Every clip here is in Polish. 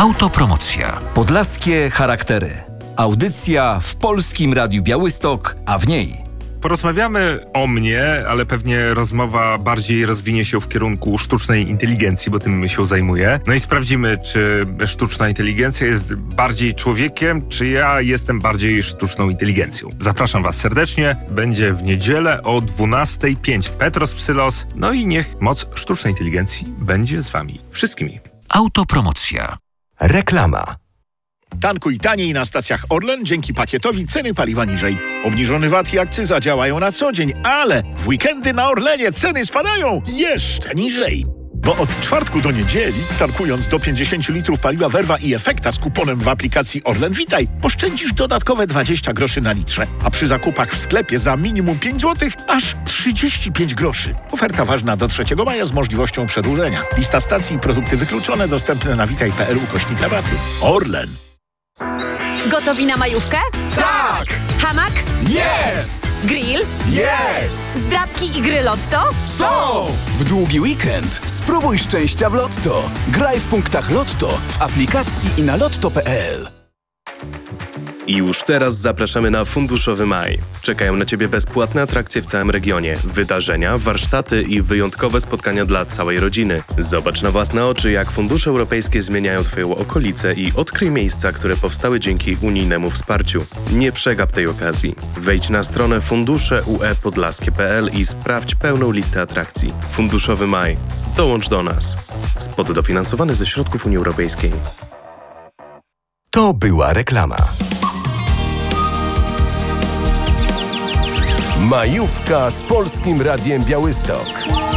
Autopromocja. Podlaskie charaktery. Audycja w Polskim Radiu Białystok, a w niej porozmawiamy o mnie, ale pewnie rozmowa bardziej rozwinie się w kierunku sztucznej inteligencji, bo tym się zajmuję. No i sprawdzimy, czy sztuczna inteligencja jest bardziej człowiekiem, czy ja jestem bardziej sztuczną inteligencją. Zapraszam Was serdecznie. Będzie w niedzielę o 12:05 w Petros Psylos. No i niech moc sztucznej inteligencji będzie z Wami wszystkimi. Autopromocja. reklama. Tankuj taniej na stacjach Orlen dzięki pakietowi ceny paliwa niżej. Obniżony VAT i akcyza działają na co dzień, ale w weekendy na Orlenie ceny spadają jeszcze niżej. Bo od czwartku do niedzieli, tankując do 50 litrów paliwa Verva i Efekta z kuponem w aplikacji Orlen Witaj, oszczędzisz dodatkowe 20 groszy na litrze, a przy zakupach w sklepie za minimum 5 zł aż 35 groszy. Oferta ważna do 3 maja z możliwością przedłużenia. Lista stacji i produkty wykluczone dostępne na witaj.pl/rabaty. Orlen. Gotowi na majówkę? Tak! Hamak? Jest! Grill? Jest! Zdrabki i gry Lotto? Są! W długi weekend spróbuj szczęścia w Lotto. Graj w punktach Lotto w aplikacji i na lotto.pl. I już teraz zapraszamy na Funduszowy Maj. Czekają na Ciebie bezpłatne atrakcje w całym regionie, wydarzenia, warsztaty i wyjątkowe spotkania dla całej rodziny. Zobacz na własne oczy, jak fundusze europejskie zmieniają Twoją okolicę i odkryj miejsca, które powstały dzięki unijnemu wsparciu. Nie przegap tej okazji. Wejdź na stronę funduszeuepodlaskie.pl i sprawdź pełną listę atrakcji. Funduszowy Maj. Dołącz do nas. Spot dofinansowany ze środków Unii Europejskiej. To była reklama. Majówka z Polskim Radiem Białystok.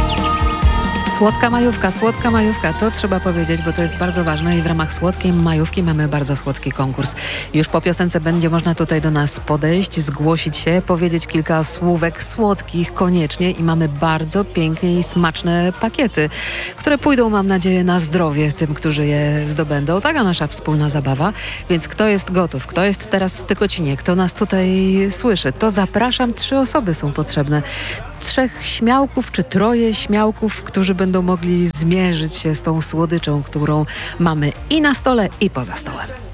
Słodka majówka, to trzeba powiedzieć, bo to jest bardzo ważne i w ramach słodkiej majówki mamy bardzo słodki konkurs. Już po piosence będzie można tutaj do nas podejść, zgłosić się, powiedzieć kilka słówek słodkich koniecznie i mamy bardzo pięknie i smaczne pakiety, które pójdą, mam nadzieję, na zdrowie tym, którzy je zdobędą. Taka nasza wspólna zabawa, więc kto jest gotów, kto jest teraz w Tykocinie, kto nas tutaj słyszy, to zapraszam, 3 osoby są potrzebne. 3 śmiałków czy 3 śmiałków, którzy będą mogli zmierzyć się z tą słodyczą, którą mamy i na stole, i poza stołem.